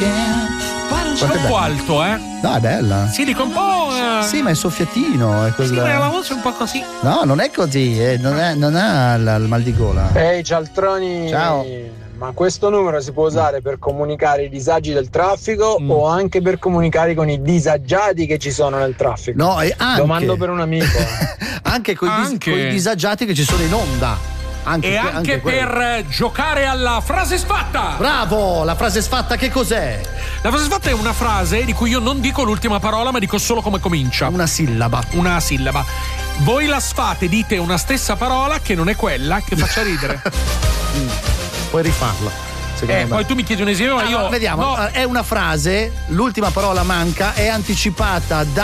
Troppo alto, eh? No, è bella. Sì, dico un po'. Sì, ma è soffiatino. È Sì, ma la voce è un po' così. No, non è così, non ha il mal di gola. Ehi, cialtroni. Ciao. Ma questo numero si può usare per comunicare i disagi del traffico o anche per comunicare con i disagiati che ci sono nel traffico? No, anche. Domando per un amico. Anche con i disagiati che ci sono in onda. Anche per giocare alla frase sfatta. Bravo, la frase sfatta che cos'è? La frase sfatta è una frase di cui io non dico l'ultima parola, ma dico solo come comincia. Una sillaba. Voi la sfate, dite una stessa parola che non è quella che faccia ridere. Puoi rifarla. Poi tu mi chiedi un esempio, ma io vediamo, no. È una frase, l'ultima parola manca, è anticipata da